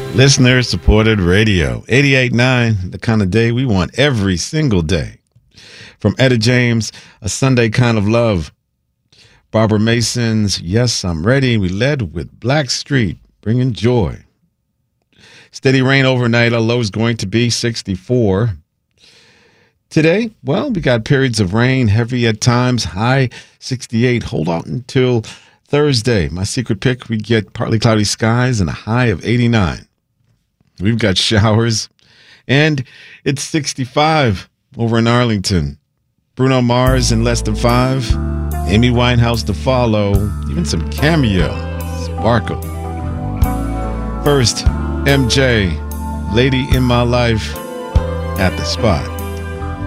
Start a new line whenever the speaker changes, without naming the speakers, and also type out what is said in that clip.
Listener-supported radio. 88.9, the kind of day we want every single day. From Etta James, A Sunday Kind of Love. Barbara Mason's Yes, I'm Ready. We led with Blackstreet, bringing joy. Steady rain overnight. Our low is going to be 64. Today, well, we got periods of rain, heavy at times, high 68. Hold on until Thursday. My secret pick, we get partly cloudy skies and a high of 89. We've got showers, and it's 65 over in Arlington. Bruno Mars in less than 5. Amy Winehouse to follow. Even some Cameo. Sparkle. First, MJ, Lady in My Life at the Spot.